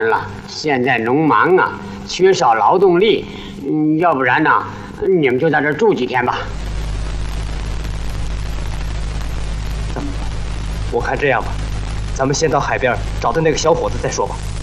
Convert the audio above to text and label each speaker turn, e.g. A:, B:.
A: 了，现在农忙啊，缺少劳动力。要不然呢，你们就在这儿住几天吧。
B: 我看这样吧，咱们先到海边找到那个小伙子再说吧。